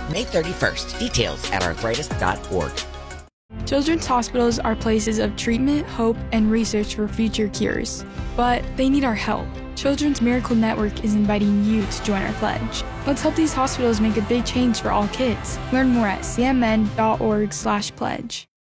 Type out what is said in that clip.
May 31st. Details at arthritis.org. Children's hospitals are places of treatment, hope, and research for future cures. But they need our help. Children's Miracle Network is inviting you to join our pledge. Let's help these hospitals make a big change for all kids. Learn more at cmn.org/pledge.